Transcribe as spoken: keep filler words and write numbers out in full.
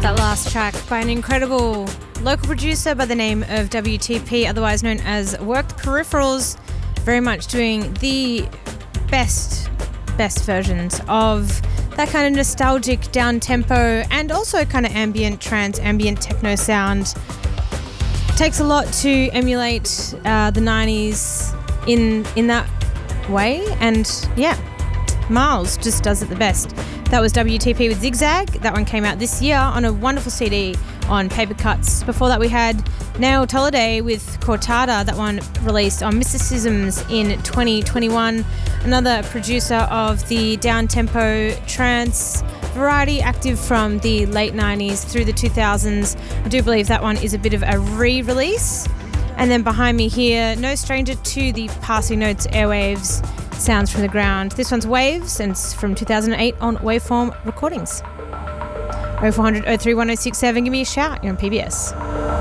That last track by an incredible local producer by the name of W T P, otherwise known as Worked Peripherals, very much doing the best, best versions of that kind of nostalgic down-tempo and also kind of ambient trance, ambient techno sound. Takes a lot to emulate uh, the nineties in in that way, and yeah, Miles just does it the best. That was W T P with Zigzag. That one came out this year on a wonderful C D on Paper Cuts. Before that we had Nail Holiday with Cortada. That one released on Mysticisms in twenty twenty-one. Another producer of the down-tempo trance variety, active from the late nineties through the two thousands. I do believe that one is a bit of a re-release. And then behind me here, no stranger to the Passing Notes Airwaves sounds from the ground. This one's Waves, and it's from two thousand eight on Waveform Recordings. oh four hundred, oh three one oh six seven, give me a shout. You're on P B S.